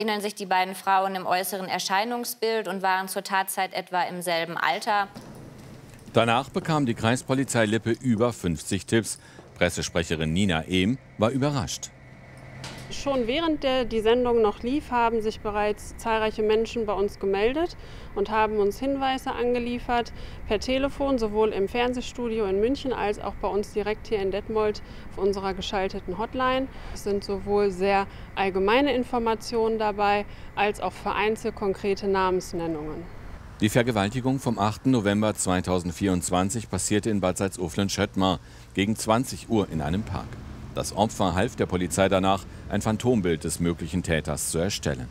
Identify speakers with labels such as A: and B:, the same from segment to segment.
A: Erinnern sich die beiden Frauen im äußeren Erscheinungsbild und waren zur Tatzeit etwa im selben Alter.
B: Danach bekam die Kreispolizei Lippe über 50 Tipps. Pressesprecherin Nina Ehm war überrascht.
C: Schon während die Sendung noch lief, haben sich bereits zahlreiche Menschen bei uns gemeldet und haben uns Hinweise angeliefert, per Telefon, sowohl im Fernsehstudio in München als auch bei uns direkt hier in Detmold auf unserer geschalteten Hotline. Es sind sowohl sehr allgemeine Informationen dabei, als auch vereinzelt konkrete Namensnennungen.
B: Die Vergewaltigung vom 8. November 2024 passierte in Bad Salzuflen-Schöttmar gegen 20 Uhr in einem Park. Das Opfer half der Polizei danach, ein Phantombild des möglichen Täters zu erstellen.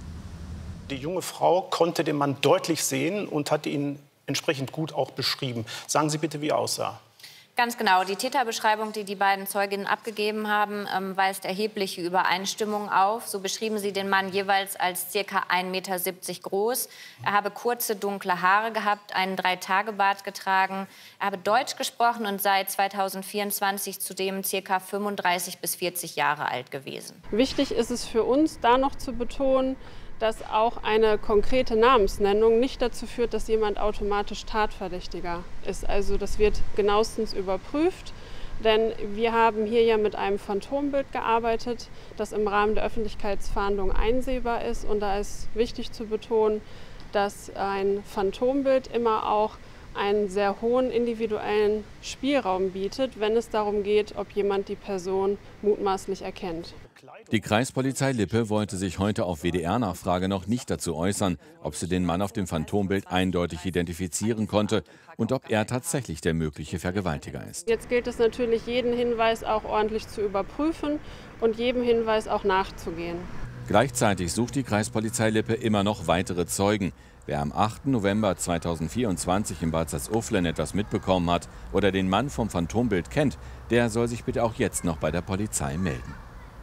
D: Die junge Frau konnte den Mann deutlich sehen und hat ihn entsprechend gut auch beschrieben. Sagen Sie bitte, wie er aussah.
A: Ganz genau. Die Täterbeschreibung, die die beiden Zeuginnen abgegeben haben, weist erhebliche Übereinstimmungen auf. So beschrieben sie den Mann jeweils als ca. 1,70 Meter groß. Er habe kurze, dunkle Haare gehabt, einen 3-Tage-Bart getragen. Er habe Deutsch gesprochen und sei 2024 zudem ca. 35 bis 40 Jahre alt gewesen.
C: Wichtig ist es für uns, da noch zu betonen, dass auch eine konkrete Namensnennung nicht dazu führt, dass jemand automatisch Tatverdächtiger ist. Also das wird genauestens überprüft, denn wir haben hier ja mit einem Phantombild gearbeitet, das im Rahmen der Öffentlichkeitsfahndung einsehbar ist. Und da ist wichtig zu betonen, dass ein Phantombild immer auch einen sehr hohen individuellen Spielraum bietet, wenn es darum geht, ob jemand die Person mutmaßlich erkennt.
B: Die Kreispolizei Lippe wollte sich heute auf WDR-Nachfrage noch nicht dazu äußern, ob sie den Mann auf dem Phantombild eindeutig identifizieren konnte und ob er tatsächlich der mögliche Vergewaltiger ist.
C: Jetzt gilt es natürlich, jeden Hinweis auch ordentlich zu überprüfen und jedem Hinweis auch nachzugehen.
B: Gleichzeitig sucht die Kreispolizei Lippe immer noch weitere Zeugen. Wer am 8. November 2024 in Bad Salzuflen etwas mitbekommen hat oder den Mann vom Phantombild kennt, der soll sich bitte auch jetzt noch bei der Polizei melden.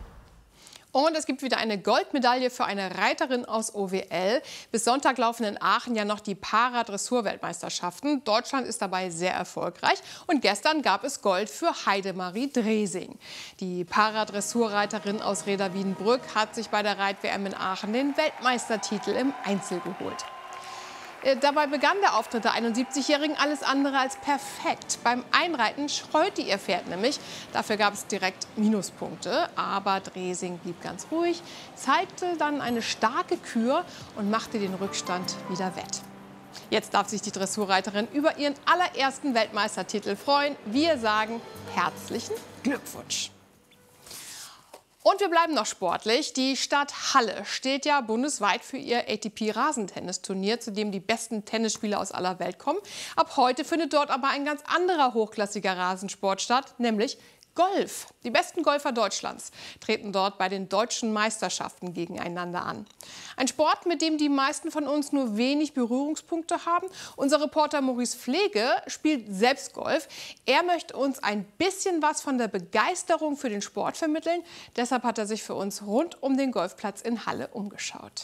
E: Und es gibt wieder eine Goldmedaille für eine Reiterin aus OWL. Bis Sonntag laufen in Aachen ja noch die Para-Dressur-Weltmeisterschaften. Deutschland ist dabei sehr erfolgreich. Und gestern gab es Gold für Heidemarie Dresing. Die Para-Dressur-Reiterin aus Reda-Wiedenbrück hat sich bei der Reit-WM in Aachen den Weltmeistertitel im Einzel geholt. Dabei begann der Auftritt der 71-Jährigen alles andere als perfekt. Beim Einreiten scheute ihr Pferd nämlich. Dafür gab es direkt Minuspunkte. Aber Dresing blieb ganz ruhig, zeigte dann eine starke Kür und machte den Rückstand wieder wett. Jetzt darf sich die Dressurreiterin über ihren allerersten Weltmeistertitel freuen. Wir sagen herzlichen Glückwunsch. Und wir bleiben noch sportlich. Die Stadt Halle steht ja bundesweit für ihr ATP-Rasentennisturnier, zu dem die besten Tennisspieler aus aller Welt kommen. Ab heute findet dort aber ein ganz anderer hochklassiger Rasensport statt, nämlich Golf. Die besten Golfer Deutschlands treten dort bei den deutschen Meisterschaften gegeneinander an. Ein Sport, mit dem die meisten von uns nur wenig Berührungspunkte haben. Unser Reporter Maurice Pflege spielt selbst Golf. Er möchte uns ein bisschen was von der Begeisterung für den Sport vermitteln. Deshalb hat er sich für uns rund um den Golfplatz in Halle umgeschaut.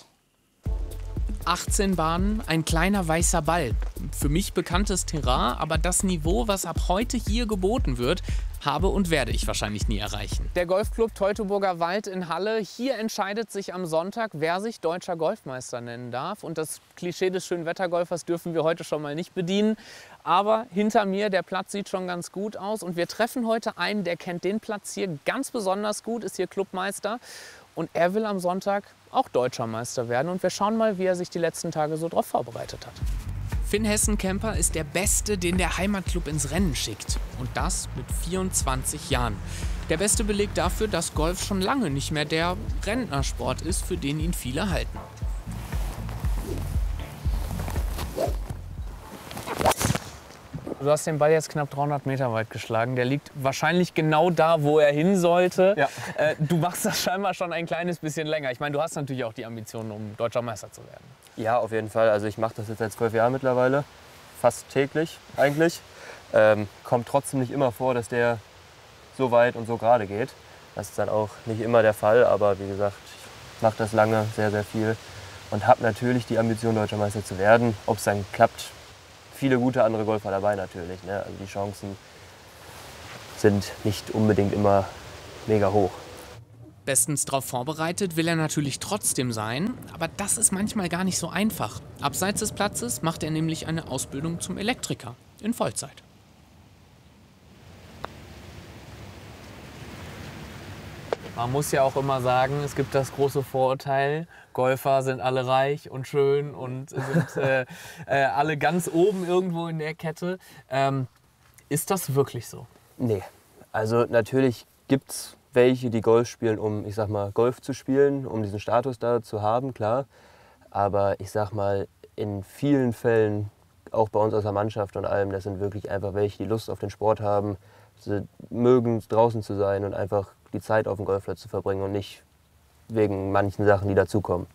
F: 18 Bahnen, ein kleiner weißer Ball. Für mich bekanntes Terrain, aber das Niveau, was ab heute hier geboten wird, habe und werde ich wahrscheinlich nie erreichen. Der Golfclub Teutoburger Wald in Halle, hier entscheidet sich am Sonntag, wer sich deutscher Golfmeister nennen darf. Und das Klischee des Schönwettergolfers dürfen wir heute schon mal nicht bedienen. Aber hinter mir, der Platz sieht schon ganz gut aus. Und wir treffen heute einen, der kennt den Platz hier ganz besonders gut, ist hier Clubmeister. Und er will am Sonntag auch Deutscher Meister werden. Und wir schauen mal, wie er sich die letzten Tage so drauf vorbereitet hat. Finn Hessen-Kemper ist der Beste, den der Heimatclub ins Rennen schickt. Und das mit 24 Jahren. Der beste Beleg dafür, dass Golf schon lange nicht mehr der Rentnersport ist, für den ihn viele halten. Du hast den Ball jetzt knapp 300 Meter weit geschlagen. Der liegt wahrscheinlich genau da, wo er hin sollte. Ja. Du machst das scheinbar schon ein kleines bisschen länger. Ich meine, du hast natürlich auch die Ambitionen, um Deutscher Meister zu werden.
G: Ja, auf jeden Fall. Also ich mache das jetzt seit 12 Jahren mittlerweile. Fast täglich eigentlich. Kommt trotzdem nicht immer vor, dass der so weit und so gerade geht. Das ist dann auch nicht immer der Fall. Aber wie gesagt, ich mache das lange, sehr, sehr viel. Und habe natürlich die Ambition, Deutscher Meister zu werden. Ob es dann klappt, viele gute andere Golfer dabei natürlich. Ne? Also die Chancen sind nicht unbedingt immer mega hoch.
F: Bestens darauf vorbereitet will er natürlich trotzdem sein, aber das ist manchmal gar nicht so einfach. Abseits des Platzes macht er nämlich eine Ausbildung zum Elektriker in Vollzeit.
H: Man muss ja auch immer sagen, es gibt das große Vorurteil, Golfer sind alle reich und schön und sind alle ganz oben irgendwo in der Kette. Ist das wirklich so?
G: Nee, also natürlich gibt es welche, die Golf spielen, um, ich sag mal, Golf zu spielen, um diesen Status da zu haben, klar. Aber ich sag mal, in vielen Fällen, auch bei uns aus der Mannschaft und allem, das sind wirklich einfach welche, die Lust auf den Sport haben, sie mögen draußen zu sein und einfach die Zeit auf dem Golfplatz zu verbringen und nicht wegen manchen Sachen, die dazukommen.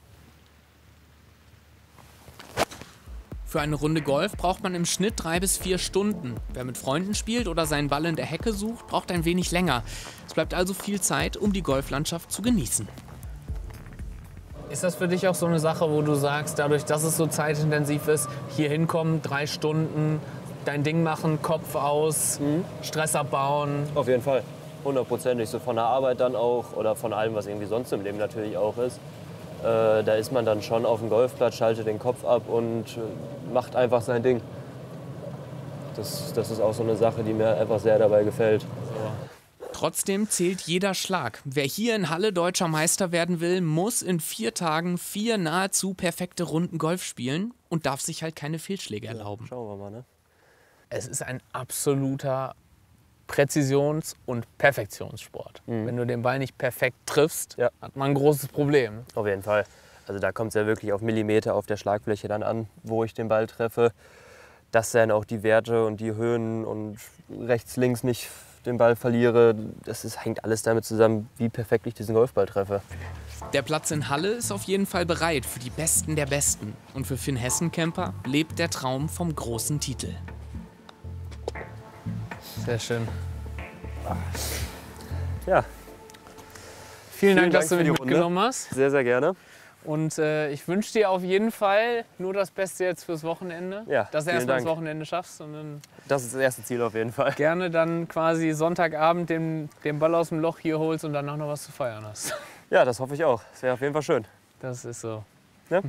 F: Für eine Runde Golf braucht man im Schnitt 3 bis 4 Stunden. Wer mit Freunden spielt oder seinen Ball in der Hecke sucht, braucht ein wenig länger. Es bleibt also viel Zeit, um die Golflandschaft zu genießen.
H: Ist das für dich auch so eine Sache, wo du sagst, dadurch, dass es so zeitintensiv ist, hier hinkommen, 3 Stunden, dein Ding machen, Kopf aus, Stress abbauen?
G: Auf jeden Fall, 100%. So von der Arbeit dann auch oder von allem, was irgendwie sonst im Leben natürlich auch ist. Da ist man dann schon auf dem Golfplatz, schaltet den Kopf ab und macht einfach sein Ding. Das ist auch so eine Sache, die mir einfach sehr dabei gefällt.
F: Trotzdem zählt jeder Schlag. Wer hier in Halle deutscher Meister werden will, muss in 4 Tagen 4 nahezu perfekte Runden Golf spielen und darf sich halt keine Fehlschläge erlauben.
G: Schauen wir mal, ne?
H: Es ist ein absoluter Präzisions- und Perfektionssport. Wenn du den Ball nicht perfekt triffst, hat man ein großes Problem.
G: Auf jeden Fall. Also da kommt es ja wirklich auf Millimeter auf der Schlagfläche dann an, wo ich den Ball treffe. Dass dann auch die Werte und die Höhen und rechts, links nicht den Ball verliere, hängt alles damit zusammen, wie perfekt ich diesen Golfball treffe.
F: Der Platz in Halle ist auf jeden Fall bereit für die Besten der Besten. Und für Finn Hessenkämper lebt der Traum vom großen Titel.
H: Sehr schön.
G: Ja.
H: Vielen Dank, dass du mich mitgenommen hast.
G: Sehr, sehr gerne.
H: Und ich wünsche dir auf jeden Fall nur das Beste jetzt fürs Wochenende.
G: Ja,
H: dass du erst mal das
G: Dank.
H: Wochenende schaffst. Und dann
G: Das ist das erste Ziel auf jeden Fall.
H: gerne dann quasi Sonntagabend den Ball aus dem Loch hier holst und dann auch noch was zu feiern hast.
G: Ja, das hoffe ich auch. Das wäre auf jeden Fall schön.
H: Das ist so.
G: Ne?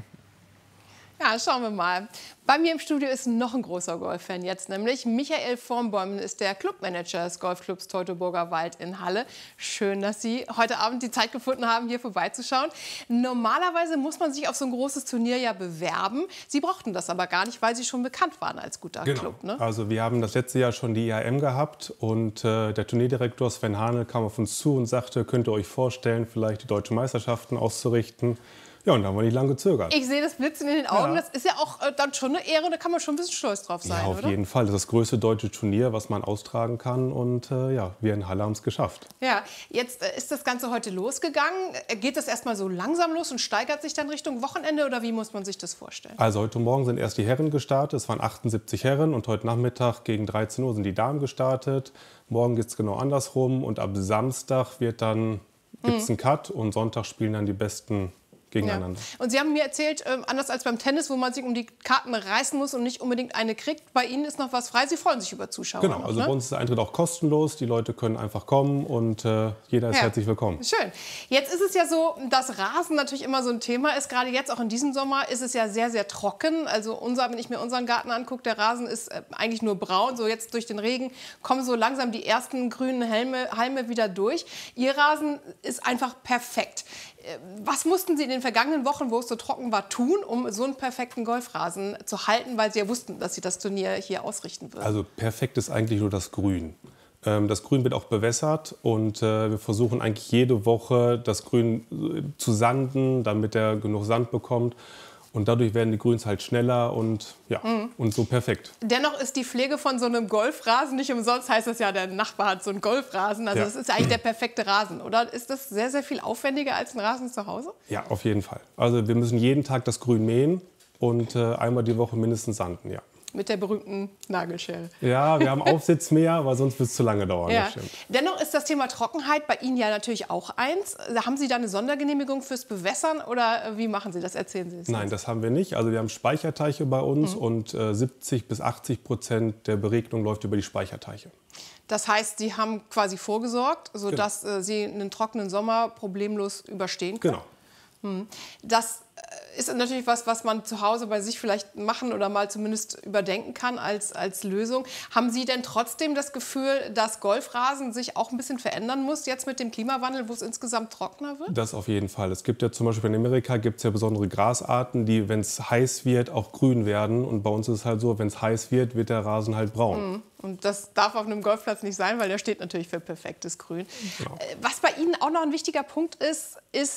E: Ja, schauen wir mal. Bei mir im Studio ist noch ein großer Golffan jetzt, nämlich Michael Vornbäumen ist der Clubmanager des Golfclubs Teutoburger Wald in Halle. Schön, dass Sie heute Abend die Zeit gefunden haben, hier vorbeizuschauen. Normalerweise muss man sich auf so ein großes Turnier ja bewerben. Sie brauchten das aber gar nicht, weil Sie schon bekannt waren als guter Club. Ne?
I: Also wir haben das letzte Jahr schon die IAM gehabt und der Turnierdirektor Sven Hane kam auf uns zu und sagte, könnt ihr euch vorstellen, vielleicht die deutschen Meisterschaften auszurichten. Ja, und da haben wir nicht lange gezögert.
E: Ich sehe das Blitzen in den Augen. Ja. Das ist ja auch dann schon eine Ehre, da kann man schon ein bisschen stolz drauf sein,
I: ja, auf
E: oder?
I: jeden Fall. Das ist das größte deutsche Turnier, was man austragen kann. Und ja, wir in Halle haben es geschafft.
E: Ja, jetzt ist das Ganze heute losgegangen. Geht das erstmal so langsam los und steigert sich dann Richtung Wochenende? Oder wie muss man sich das vorstellen?
I: Also heute Morgen sind erst die Herren gestartet. Es waren 78 Herren. Und heute Nachmittag gegen 13 Uhr sind die Damen gestartet. Morgen geht es genau andersrum. Und ab Samstag gibt es einen Cut. Und Sonntag spielen dann die Besten gegeneinander.
E: Ja. Und Sie haben mir erzählt, anders als beim Tennis, wo man sich um die Karten reißen muss und nicht unbedingt eine kriegt, bei Ihnen ist noch was frei. Sie freuen sich über Zuschauer.
I: Genau,
E: noch,
I: also
E: ne?
I: bei uns ist der Eintritt auch kostenlos. Die Leute können einfach kommen und jeder ist herzlich willkommen.
E: Schön. Jetzt ist es ja so, dass Rasen natürlich immer so ein Thema ist. Gerade jetzt, auch in diesem Sommer, ist es ja sehr, sehr trocken. Also wenn ich mir unseren Garten angucke, der Rasen ist eigentlich nur braun. So jetzt durch den Regen kommen so langsam die ersten grünen Halme wieder durch. Ihr Rasen ist einfach perfekt. Was mussten Sie in den vergangenen Wochen, wo es so trocken war, tun, um so einen perfekten Golfrasen zu halten, weil Sie ja wussten, dass Sie das Turnier hier ausrichten würden?
I: Also perfekt ist eigentlich nur das Grün. Das Grün wird auch bewässert und wir versuchen eigentlich jede Woche das Grün zu sanden, damit er genug Sand bekommt. Und dadurch werden die Grüns halt schneller und, und so perfekt.
E: Dennoch ist die Pflege von so einem Golfrasen, nicht umsonst heißt das ja, der Nachbar hat so einen Golfrasen. Also das ist eigentlich der perfekte Rasen, oder? Ist das sehr, sehr viel aufwendiger als ein Rasen zu Hause?
I: Ja, auf jeden Fall. Also wir müssen jeden Tag das Grün mähen und einmal die Woche mindestens sanden, ja.
E: Mit der berühmten Nagelschere.
I: Ja, wir haben Aufsitzmäher, aber sonst wird es zu lange dauern.
E: Ja. Dennoch ist das Thema Trockenheit bei Ihnen ja natürlich auch eins. Haben Sie da eine Sondergenehmigung fürs Bewässern oder wie machen Sie das? Erzählen Sie es.
I: Nein, das haben wir nicht. Also wir haben Speicherteiche bei uns und 70 bis 80% der Beregnung läuft über die Speicherteiche.
E: Das heißt, Sie haben quasi vorgesorgt, sodass Sie einen trockenen Sommer problemlos überstehen können?
I: Genau.
E: Das ist natürlich was man zu Hause bei sich vielleicht machen oder mal zumindest überdenken kann als Lösung. Haben Sie denn trotzdem das Gefühl, dass Golfrasen sich auch ein bisschen verändern muss jetzt mit dem Klimawandel, wo es insgesamt trockener wird?
I: Das auf jeden Fall. Es gibt ja zum Beispiel in Amerika gibt's ja besondere Grasarten, die, wenn es heiß wird, auch grün werden. Und bei uns ist es halt so, wenn es heiß wird, wird der Rasen halt braun.
E: Und das darf auf einem Golfplatz nicht sein, weil der steht natürlich für perfektes Grün.
I: Genau.
E: Was bei Ihnen auch noch ein wichtiger Punkt ist,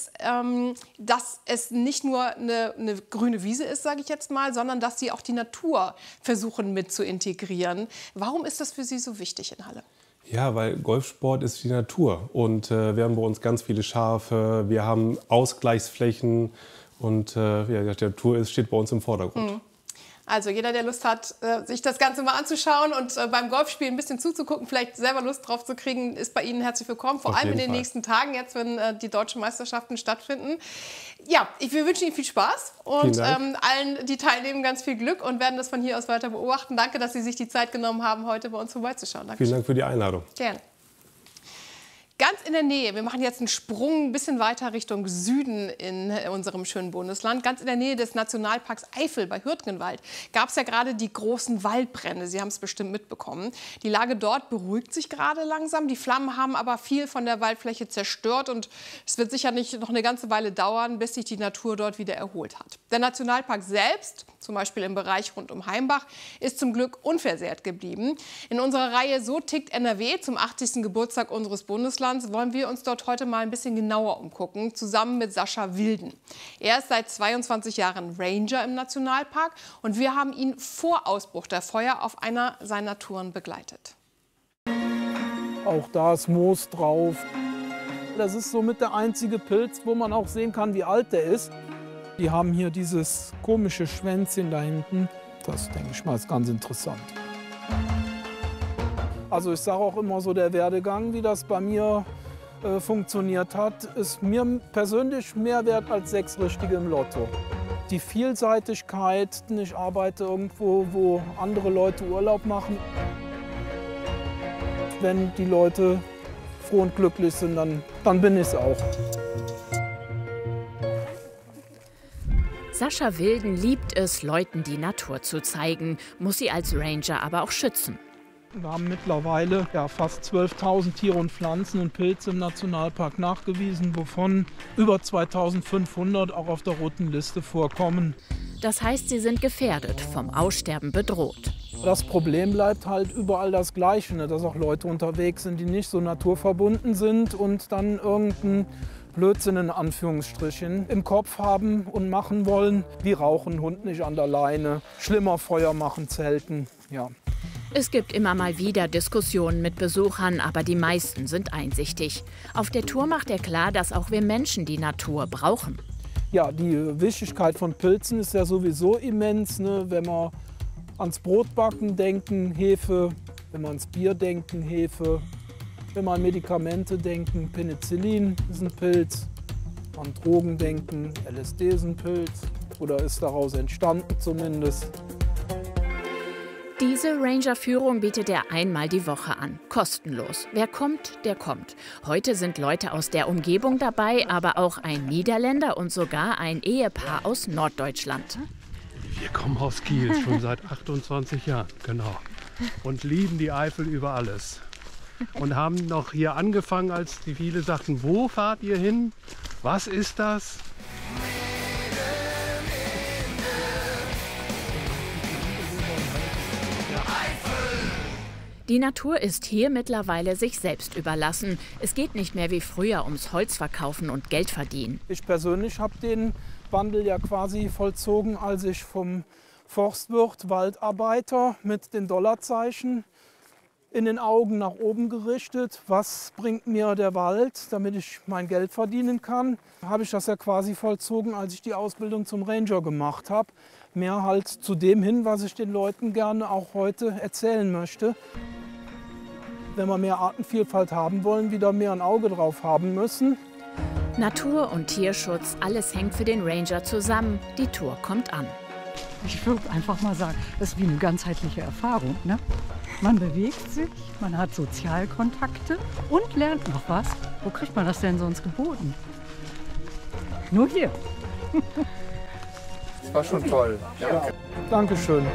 E: dass es nicht nur eine grüne Wiese ist, sage ich jetzt mal, sondern dass Sie auch die Natur versuchen mit zu integrieren. Warum ist das für Sie so wichtig in Halle?
I: Ja, weil Golfsport ist die Natur. Und wir haben bei uns ganz viele Schafe, wir haben Ausgleichsflächen und die Natur steht bei uns im Vordergrund.
E: Also jeder, der Lust hat, sich das Ganze mal anzuschauen und beim Golfspielen ein bisschen zuzugucken, vielleicht selber Lust drauf zu kriegen, ist bei Ihnen herzlich willkommen. Vor allem in den nächsten Tagen, jetzt, wenn die deutschen Meisterschaften stattfinden. Ja, wir wünschen Ihnen viel Spaß und allen, die teilnehmen, ganz viel Glück und werden das von hier aus weiter beobachten. Danke, dass Sie sich die Zeit genommen haben, heute bei uns vorbeizuschauen. Dankeschön.
I: Vielen Dank für die Einladung.
E: Gerne. Ganz in der Nähe, wir machen jetzt einen Sprung ein bisschen weiter Richtung Süden in unserem schönen Bundesland. Ganz in der Nähe des Nationalparks Eifel bei Hürtgenwald gab es ja gerade die großen Waldbrände. Sie haben es bestimmt mitbekommen. Die Lage dort beruhigt sich gerade langsam. Die Flammen haben aber viel von der Waldfläche zerstört und es wird sicher nicht noch eine ganze Weile dauern, bis sich die Natur dort wieder erholt hat. Der Nationalpark selbst, zum Beispiel im Bereich rund um Heimbach, ist zum Glück unversehrt geblieben. In unserer Reihe So tickt NRW zum 80. Geburtstag unseres Bundeslands wollen wir uns dort heute mal ein bisschen genauer umgucken, zusammen mit Sascha Wilden. Er ist seit 22 Jahren Ranger im Nationalpark und wir haben ihn vor Ausbruch der Feuer auf einer seiner Touren begleitet.
J: Auch da ist Moos drauf. Das ist somit der einzige Pilz, wo man auch sehen kann, wie alt der ist. Die haben hier dieses komische Schwänzchen da hinten. Das, denke ich mal, ist ganz interessant. Also ich sage auch immer so, der Werdegang, wie das bei mir funktioniert hat, ist mir persönlich mehr wert als 6 Richtige im Lotto. Die Vielseitigkeit, ich arbeite irgendwo, wo andere Leute Urlaub machen. Wenn die Leute froh und glücklich sind, dann bin ich es auch.
K: Sascha Wilden liebt es, Leuten die Natur zu zeigen, muss sie als Ranger aber auch schützen.
J: Wir haben mittlerweile fast 12.000 Tiere und Pflanzen und Pilze im Nationalpark nachgewiesen, wovon über 2.500 auch auf der roten Liste vorkommen.
K: Das heißt, sie sind gefährdet, vom Aussterben bedroht.
J: Das Problem bleibt halt überall das Gleiche, ne? Dass auch Leute unterwegs sind, die nicht so naturverbunden sind und dann irgendeinen Blödsinn in Anführungsstrichen im Kopf haben und machen wollen, wie rauchen, Hund nicht an der Leine, schlimmer Feuer machen, zelten, ja.
K: Es gibt immer mal wieder Diskussionen mit Besuchern, aber die meisten sind einsichtig. Auf der Tour macht er klar, dass auch wir Menschen die Natur brauchen.
J: Ja, die Wichtigkeit von Pilzen ist ja sowieso immens, ne? Wenn wir ans Brotbacken denken, Hefe, wenn wir ans Bier denken, Hefe, wenn wir an Medikamente denken, Penicillin ist ein Pilz, an Drogen denken, LSD ist ein Pilz oder ist daraus entstanden zumindest.
K: Diese Ranger-Führung bietet er einmal die Woche an, kostenlos. Wer kommt, der kommt. Heute sind Leute aus der Umgebung dabei, aber auch ein Niederländer und sogar ein Ehepaar aus Norddeutschland.
L: Wir kommen aus Kiel, schon seit 28 Jahren, genau. Und lieben die Eifel über alles. Und haben noch hier angefangen, als die viele sagten, wo fahrt ihr hin? Was ist das?
K: Die Natur ist hier mittlerweile sich selbst überlassen. Es geht nicht mehr wie früher ums Holzverkaufen und Geld verdienen.
J: Ich persönlich habe den Wandel ja quasi vollzogen, als ich vom Forstwirt Waldarbeiter mit den Dollarzeichen in den Augen nach oben gerichtet. Was bringt mir der Wald, damit ich mein Geld verdienen kann? Habe ich das ja quasi vollzogen, als ich die Ausbildung zum Ranger gemacht habe. Mehr halt zu dem hin, was ich den Leuten gerne auch heute erzählen möchte. Wenn wir mehr Artenvielfalt haben wollen, wieder mehr ein Auge drauf haben müssen.
K: Natur und Tierschutz, alles hängt für den Ranger zusammen. Die Tour kommt an.
M: Ich würde einfach mal sagen, das ist wie eine ganzheitliche Erfahrung. Ne? Man bewegt sich, man hat Sozialkontakte und lernt noch was. Wo kriegt man das denn sonst geboten? Nur hier.
N: Das war schon toll. Ja.
J: Dankeschön.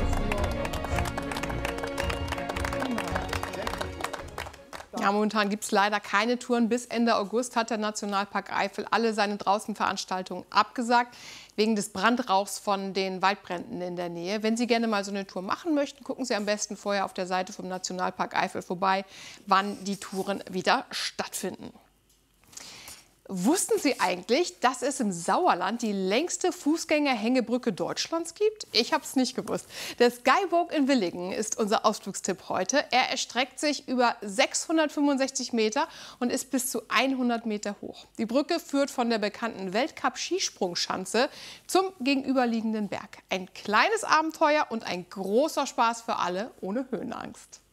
E: Ja, momentan gibt es leider keine Touren. Bis Ende August hat der Nationalpark Eifel alle seine Draußenveranstaltungen abgesagt, wegen des Brandrauchs von den Waldbränden in der Nähe. Wenn Sie gerne mal so eine Tour machen möchten, gucken Sie am besten vorher auf der Seite vom Nationalpark Eifel vorbei, wann die Touren wieder stattfinden. Wussten Sie eigentlich, dass es im Sauerland die längste Fußgängerhängebrücke Deutschlands gibt? Ich habe es nicht gewusst. Der Skywalk in Willingen ist unser Ausflugstipp heute. Er erstreckt sich über 665 Meter und ist bis zu 100 Meter hoch. Die Brücke führt von der bekannten Weltcup-Skisprungschanze zum gegenüberliegenden Berg. Ein kleines Abenteuer und ein großer Spaß für alle ohne Höhenangst.